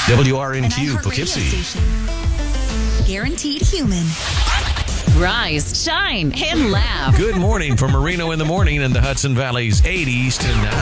WRNQ Poughkeepsie. Station. Guaranteed human. Rise, shine, and laugh. Good morning from Marino in the morning in the Hudson Valley's 80s tonight.